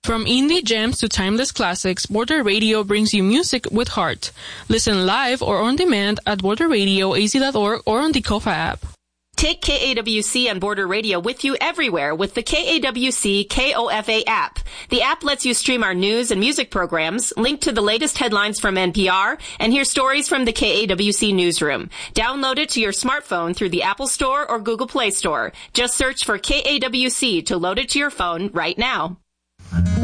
From indie gems to timeless classics, Border Radio brings you music with heart. Listen live or on demand at borderradioaz.org or on the KOFA app. Take KAWC on Border Radio with you everywhere with the KAWC KOFA app. The app lets you stream our news and music programs, link to the latest headlines from NPR, and hear stories from the KAWC newsroom. Download it to your smartphone through the Apple Store or Google Play Store. Just search for KAWC to load it to your phone right now.